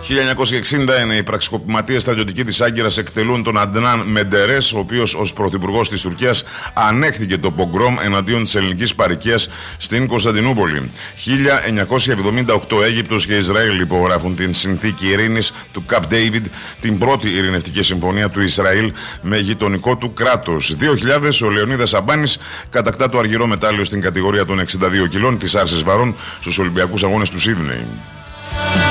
1961 οι πραξικοπηματίες στρατιωτικοί της Άγκυρας εκτελούν τον Αντνάν Μεντερές, ο οποίος ως πρωθυπουργός της Τουρκίας ανέχθηκε το πογκρόμ εναντίον της ελληνικής παροικίας στην Κωνσταντινούπολη. 1978 Αίγυπτος και Ισραήλ υπογράφουν την συνθήκη ειρήνης του Camp David, την πρώτη ειρηνευτική συμφωνία του Ισραήλ με γειτονικό του κράτος. 2000 ο Λεωνίδας Αμπάνης κατακτά το αργυρό μετάλλιο στην κατηγορία των 62 κιλών της άρσης βαρών στους Ολυμπιακούς Αγώνες του Σίδνεϊ.